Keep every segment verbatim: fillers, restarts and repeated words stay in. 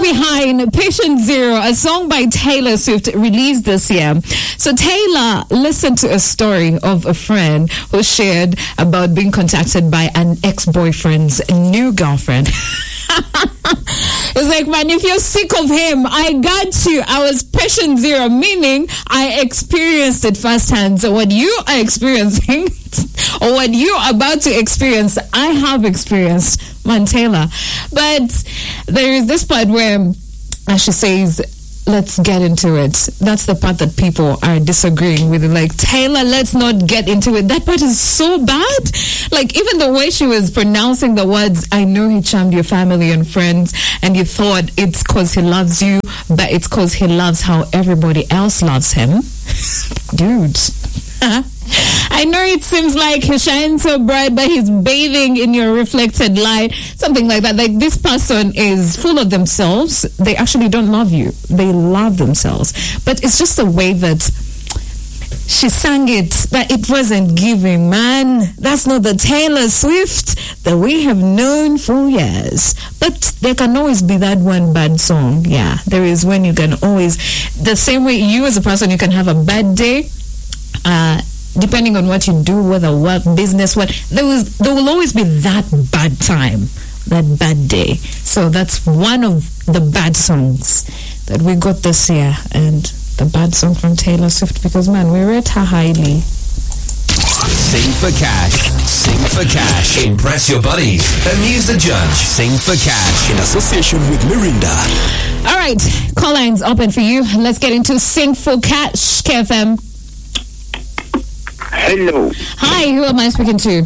behind Patient Zero, a song by Taylor Swift released this year. So Taylor listened to a story of a friend who shared about being contacted by an ex-boyfriend's new girlfriend. It's like, man, if you're sick of him, I got you. I was patient zero, meaning I experienced it firsthand. So what you are experiencing or what you're about to experience, I have experienced, man, Taylor. But there is this part where she says, let's get into it. That's the part that people are disagreeing with. Like, Taylor, let's not get into it. That part is so bad. Like, even the way she was pronouncing the words, I know he charmed your family and friends, and you thought it's because he loves you, but it's because he loves how everybody else loves him. Dude. I know it seems like he shines so bright, but he's bathing in your reflected light. Something like that. Like, this person is full of themselves. They actually don't love you. They love themselves. But it's just the way that she sang it, that it wasn't giving, man. That's not the Taylor Swift that we have known for years. But there can always be that one bad song. Yeah, there is when you can always, the same way you as a person, you can have a bad day. Uh, depending on what you do, whether work, business, what, there was, there will always be that bad time, that bad day. So that's one of the bad songs that we got this year, and the bad song from Taylor Swift, because, man, we rate her highly. Sing for cash. Sing for cash. Impress your buddies. Amuse the judge. Sing for cash. In association with Mirinda. All right, call lines open for you. Let's get into Sing for Cash, K F M. Hello. Hi, who am I speaking to?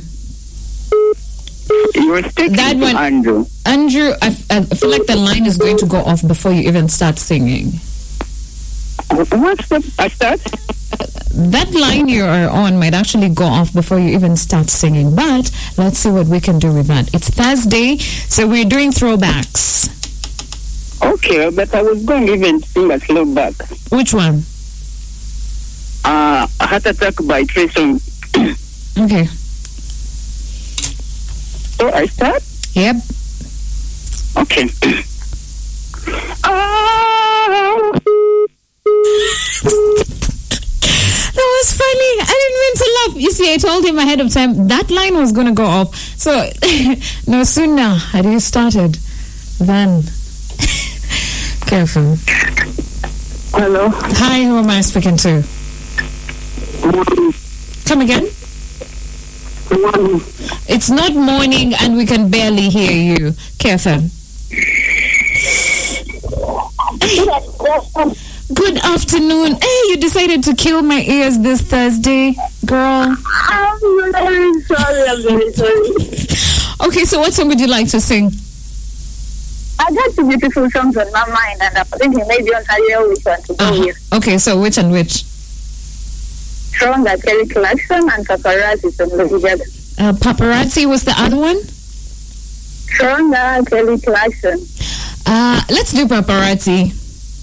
You're speaking that to one, Andrew. Andrew, I, I feel like the line is going to go off before you even start singing. What's the I start? That line you are on might actually go off before you even start singing. But let's see what we can do with that. It's Thursday, so we're doing throwbacks. Okay, but I was going to even sing a throwback. Which one? Uh, Heart Attack by Trey Songz. Okay. So I start? Yep. Okay. Oh. That was funny. I didn't mean to laugh. You see, I told him ahead of time that line was going to go off. So, no sooner had you started than... Careful. Hello. Hi, who am I speaking to? Come again? Morning. It's not morning and we can barely hear you. Careful. Good afternoon. Hey, you decided to kill my ears this Thursday, girl. I'm very sorry. I'm very sorry. Okay, so what song would you like to sing? I got some beautiful songs on my mind, and I'm thinking maybe Ontario which one to go Uh-huh. with. Okay, so which and which? Strong by Kelly Clarkson and Paparazzi from Lady Gaga. Uh, Paparazzi was the other one? Strong by Kelly Clarkson. Uh, let's do Paparazzi.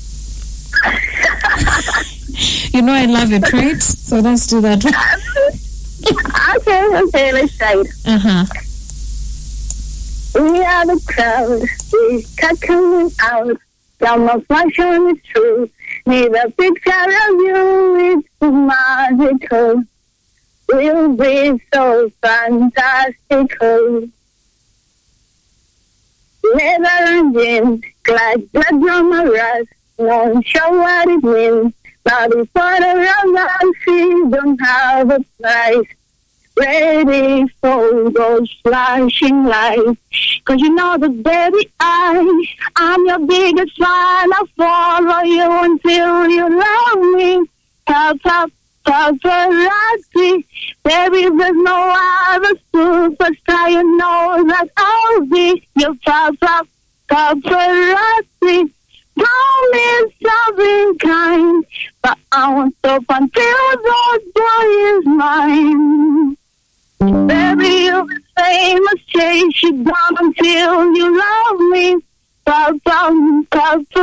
You know I love it, right? So let's do that. Okay, okay, let's try it. Uh-huh. We are the crowd, we kept coming out. Some of my show is true. Need a picture of you, it's magical. We'll be so fantastical. Leather and jeans, glad blood on my rust. Won't show what it means. Body for the rubber, she don't have a price. Ready for those flashing lights. Cause you know that, baby, I, I'm your biggest fan. I'll follow you until you love me. Pop, pop, paparazzi. Baby, there's no other superstar. You know that I'll be your pop, pop, paparazzi. Promise something kind, but I won't stop until